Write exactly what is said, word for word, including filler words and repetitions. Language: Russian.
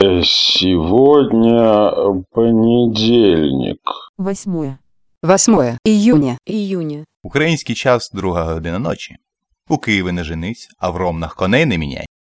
Э, Сегодня понедельник. Восьмое. Восьмое июня. Июня. Український час – друга година ночі. У Києві не женись, а в Ромнах коней не міняй.